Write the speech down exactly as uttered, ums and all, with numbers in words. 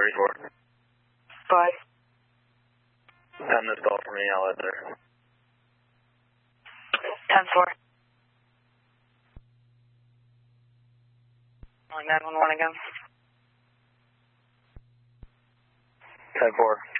three four. Five. ten this call for me, I'll head there. ten four. nine one one again. ten four.